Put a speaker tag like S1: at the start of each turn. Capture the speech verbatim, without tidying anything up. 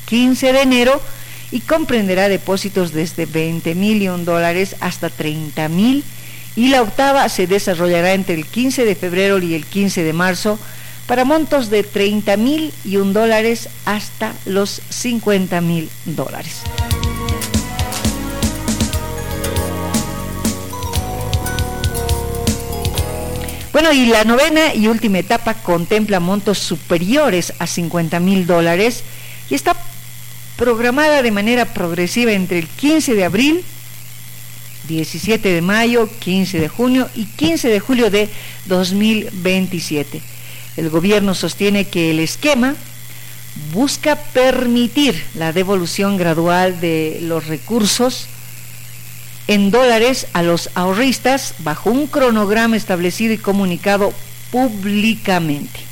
S1: quince de enero y comprenderá depósitos desde veinte mil y un dólares hasta treinta mil, y la octava se desarrollará entre el quince de febrero y el quince de marzo para montos de treinta mil y un dólares hasta los cincuenta mil dólares. Bueno, y la novena y última etapa contempla montos superiores a cincuenta mil dólares y está programada de manera progresiva entre el quince de abril, diecisiete de mayo, quince de junio y quince de julio de dos mil veintisiete. El gobierno sostiene que el esquema busca permitir la devolución gradual de los recursos en dólares a los ahorristas bajo un cronograma establecido y comunicado públicamente.